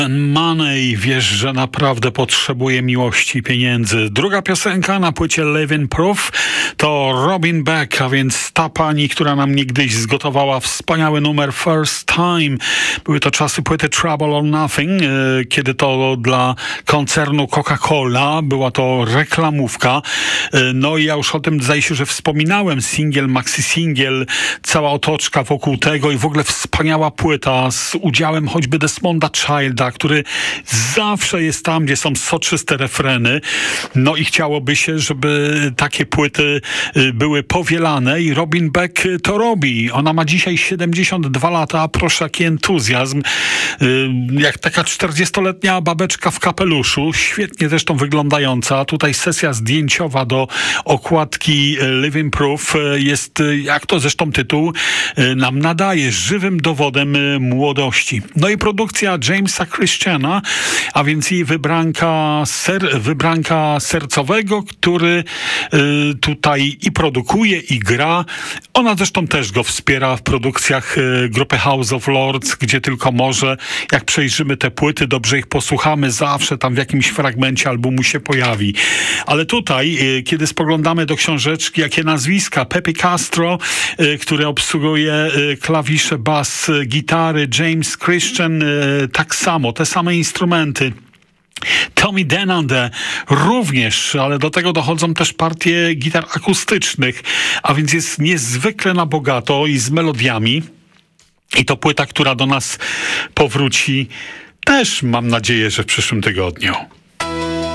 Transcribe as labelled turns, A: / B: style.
A: Money, wiesz, że naprawdę potrzebuję miłości i pieniędzy. Druga piosenka na płycie Living Proof to Robin Beck, a więc ta pani, która nam niegdyś zgotowała wspaniały numer First Time. Były to czasy płyty Trouble or Nothing, kiedy to dla koncernu Coca-Cola była to reklamówka. No i ja już o tym zdaje się, że wspominałem. Singiel, maxi singiel, cała otoczka wokół tego i w ogóle wspaniała płyta z udziałem choćby Desmonda Childa, który zawsze jest tam, gdzie są soczyste refreny. No i chciałoby się, żeby takie płyty były powielane i Robin Beck to robi. Ona ma dzisiaj 72 lata, a proszę, jaki entuzjazm. Jak taka 40-letnia babeczka w kapeluszu, świetnie zresztą wyglądająca. Tutaj sesja zdjęciowa do okładki Living Proof jest, jak to zresztą tytuł nam nadaje, żywym dowodem młodości. No i produkcja Jamesa Christiana, a więc jej wybranka sercowego, który tutaj i produkuje, i gra. Ona zresztą też go wspiera w produkcjach grupy House of Lords, gdzie tylko może. Jak przejrzymy te płyty, dobrze ich posłuchamy, zawsze tam w jakimś fragmencie albumu się pojawi. Ale tutaj, kiedy spoglądamy do książeczki, jakie nazwiska: Pepe Castro, który obsługuje klawisze, bas, gitary, James Christian, tak samo, te same instrumenty. Tommy Denande również, ale do tego dochodzą też partie gitar akustycznych, a więc jest niezwykle na bogato i z melodiami. I to płyta, która do nas powróci też, mam nadzieję, że w przyszłym tygodniu.